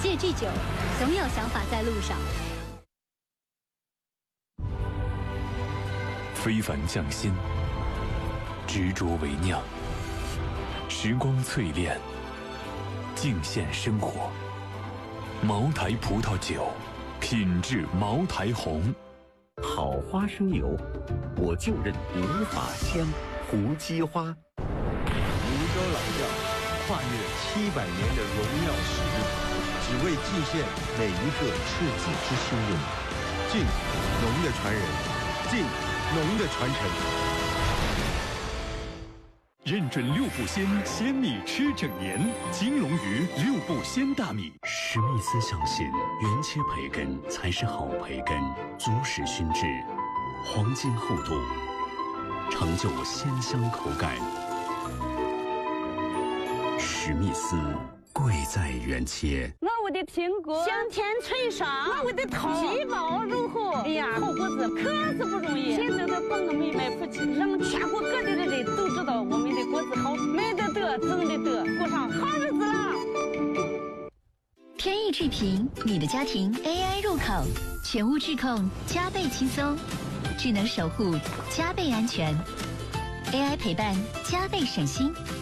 戒酗酒，总有想法在路上。 非凡匠心，执着为酿，时光淬炼，敬献生活。茅台葡萄酒，品质茅台红。 好花生油，我就认无法香。胡姬花， 泸州老窖跨越700年的荣耀史路，只为祭献每一个赤子之心的你。敬农的传人，敬农的传承。 认准6步鲜，鲜米吃整年。金龙鱼6步鲜大米。 史密斯相信，原切培根才是好培根，足使熏制，黄金厚度，成就鲜香口感。史密斯，贵在原切。 我的苹果香甜脆爽，我的桃皮薄入厚。哎呀，好果子可是不容易，现在的帮我们卖出去，让全国各地的人都知道我们的果子好，卖的得，挣的得，过上好日子了。 天意智屏，你的家庭 AI 入口，全屋智控，加倍轻松，智能守护，加倍安全 ，AI 陪伴，加倍省心。